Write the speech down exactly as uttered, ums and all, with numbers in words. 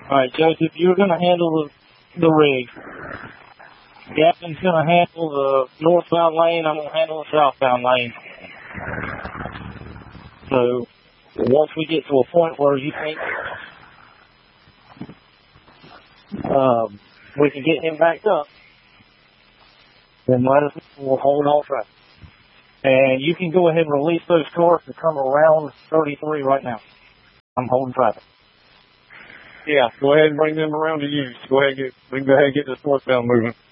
All right, Joseph, you're going to handle the, the rig. Captain's going to handle the northbound lane. I'm going to handle the southbound lane. So once we get to a point where you think um, we can get him backed up, then let us know. We'll hold all traffic. And you can go ahead and release those cars to come around thirty-three right now. I'm holding traffic. Yeah, go ahead and bring them around to you. Go ahead and get, we can go ahead and get this northbound moving.